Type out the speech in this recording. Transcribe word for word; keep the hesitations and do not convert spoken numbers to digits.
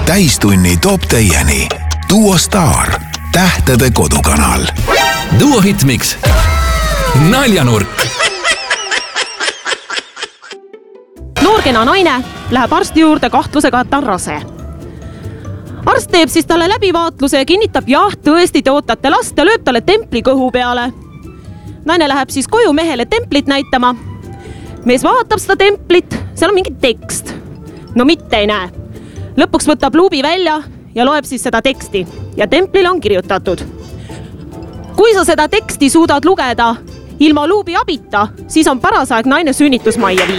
täistunni toob teieni Duo Star, tähtede kodukanal. Duo Hitmix. Naljanurk. Noorkena naine läheb arsti juurde kahtlusega, et ta on rase. Arst teeb siis talle läbivaatluse ja kinnitab, jah, tõesti te ootate last ja lööb talle templi kõhu peale. Naine läheb siis koju mehele templit näitama. Mees vaatab seda templit, seal on mingi tekst. No mitte ei näe. Lõpuks võtab luubi välja ja loeb siis seda teksti ja templile on kirjutatud. Kui sa seda teksti suudad lugeda ilma luubi abita, siis on paras aeg naine sünnitusmajja viia.